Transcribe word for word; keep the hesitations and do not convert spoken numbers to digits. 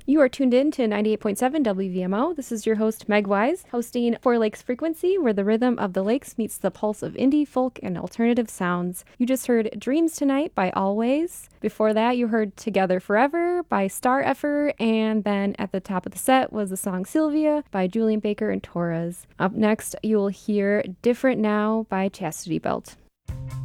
You are tuned in to ninety-eight point seven W V M O. This is your host, Meg Wise, hosting Four Lakes Frequency, where the rhythm of the lakes meets the pulse of indie, folk, and alternative sounds. You just heard Dreams Tonight by Always. Before that, you heard Together Forever by Star Effer, and then at the top of the set was the song Sylvia by Julian Baker and Torres. Up next, you will hear Different Now by Chastity Belt.